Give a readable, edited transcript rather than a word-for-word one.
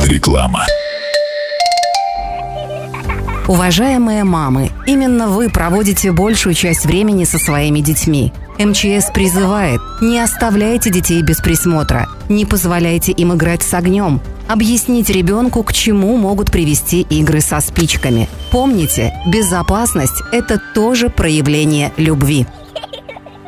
Реклама. Уважаемые мамы, именно вы проводите большую часть времени со своими детьми. МЧС призывает: не оставляйте детей без присмотра, не позволяйте им играть с огнем. Объясните ребенку, к чему могут привести игры со спичками. Помните, безопасность – это тоже проявление любви.